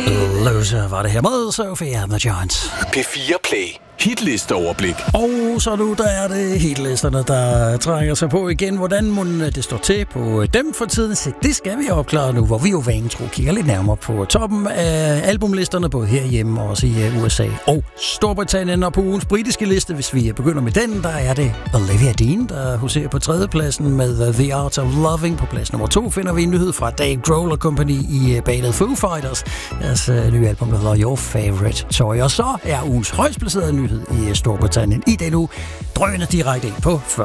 Loser var det her med Sophie and the Giants. P4 Play. Hitlisteoverblik. Og så nu, der er det hitlisterne, der trænger sig på igen. Hvordan må det står til på dem for tiden? Så det skal vi opklare nu, hvor vi jo vanetro kigger lidt nærmere på toppen af albumlisterne, både herhjemme og også i USA og Storbritannien. Og på ugens britiske liste, hvis vi begynder med den, der er det Olivia Dean, der huserer på tredjepladsen med The Art of Loving. På plads nummer 2 finder vi en nyhed fra Dave Grohl Company i bandet Foo Fighters. Deres nye album, der hedder Your Favorite Toy. Og så er ugens højst placerede nyhed i Storbritannien i den uge drøner direkte ind på